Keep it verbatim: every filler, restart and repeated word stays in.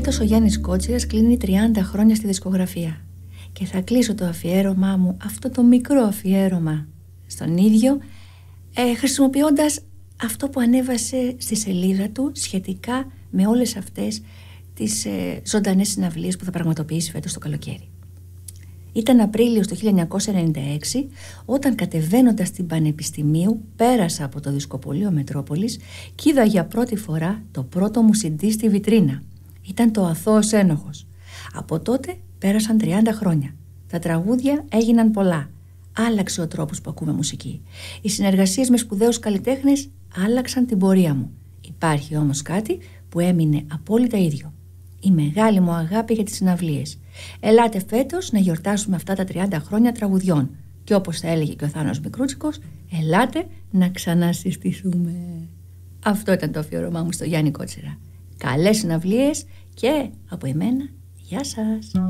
Φέτος ο Γιάννης Κότσιρας κλείνει τριάντα χρόνια στη δισκογραφία και θα κλείσω το αφιέρωμά μου, αυτό το μικρό αφιέρωμα στον ίδιο, ε, χρησιμοποιώντας αυτό που ανέβασε στη σελίδα του σχετικά με όλες αυτές τις ε, ζωντανές συναυλίες που θα πραγματοποιήσει φέτος το καλοκαίρι. Ήταν Απρίλιος του χίλια εννιακόσια ενενήντα έξι, όταν κατεβαίνοντας στην Πανεπιστημίου πέρασα από το δισκοπωλείο Μετρόπολης και είδα για πρώτη φορά το πρώτο μου σι ντι στη βιτρίνα. Ήταν το Αθώος Ένοχος. Από τότε πέρασαν τριάντα χρόνια. Τα τραγούδια έγιναν πολλά. Άλλαξε ο τρόπος που ακούμε μουσική. Οι συνεργασίες με σπουδαίους καλλιτέχνες άλλαξαν την πορεία μου. Υπάρχει όμως κάτι που έμεινε απόλυτα ίδιο. Η μεγάλη μου αγάπη για τις συναυλίες. Ελάτε φέτος να γιορτάσουμε αυτά τα τριάντα χρόνια τραγουδιών. Και όπως θα έλεγε και ο Θάνος Μικρούτσικος, ελάτε να ξανασυστηθούμε. Αυτό ήταν το αφιέρωμά μου στο Γιάννη Κότσιρα. Καλές συναυλίες και από εμένα, γεια σας.